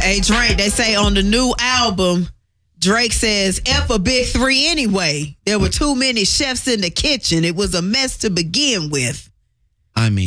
Hey, Drake, they say on the new album, Drake says, F a big three anyway. There were too many chefs in the kitchen. It was a mess to begin with. I mean.